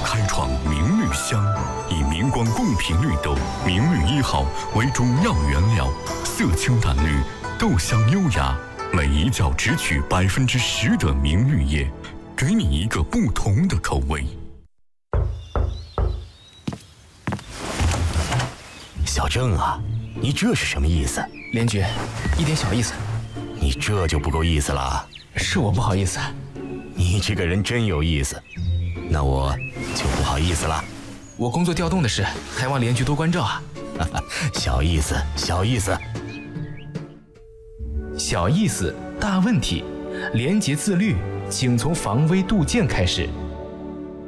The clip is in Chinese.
开创明绿香，以明光贡品绿豆明绿1号为主要原料，色清淡绿，豆香优雅，每一角只取10%的明绿叶，给你一个不同的口味。 小郑啊，你这是什么意思？ 连局，一点小意思。 你这就不够意思了。 是我不好意思。 你这个人真有意思，那我就不好意思了。 我工作调动的事，还望连局多关照啊。 小意思，小意思。 小意思，大问题。廉洁自律，请从防微杜渐开始。